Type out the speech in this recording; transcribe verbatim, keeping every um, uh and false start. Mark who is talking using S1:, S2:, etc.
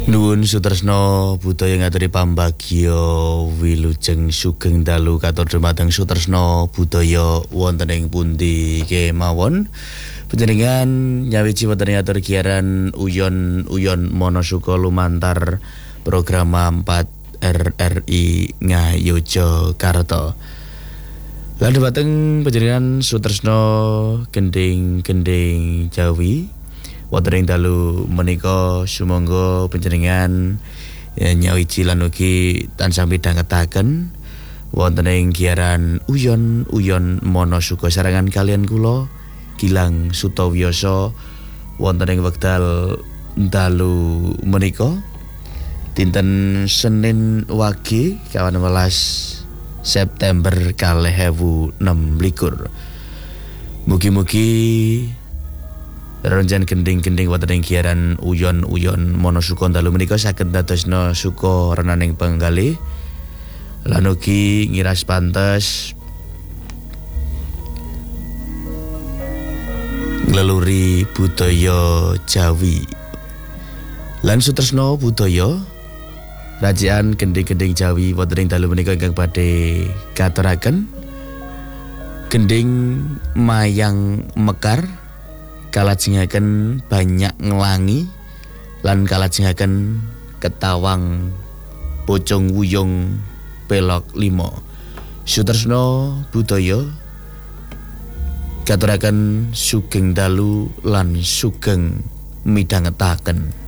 S1: Nuwun Sutresna budaya ngaturi pambagya wilujeng sugeng dalu katur dumateng Sutresna budaya wonten ing pundi kemawon. Panjenengan nyawiji wonten ing atur giaran uyon-uyon Monosuka lumantar program empat R R I Ngayogyakarta. Lan dumateng panjenengan Sutresna gending-gending Jawi wonten ing dalu menika sumangga panjenengan ya, nyawiji lan ugi tansah midhangetaken wonten ing giaran uyon-uyon Monosuka sarangan kalian kula Gilang Sutawiyasa wonten ing wekdal dalu menika dinten Senin Wage kawan welas September kalih ewu enem likur. Mugi-mugi renjan gending-gending wonten ing giaran uyon-uyon Monosuka dalu menika saged dadosna suka renaning penggalih lan ugi ngiras pantes ngleluri budaya Jawi lan sutresna budaya Rajaan gending-gending Jawi wonten ing dalu menika ingkang badhe katuraken gending mayang mekar kalajengaken banyak ngelangi lan kalajengaken ketawang pocong wuyung pelok limo. Sutresna budaya katuraken sugeng dalu lan sugeng midhangetaken.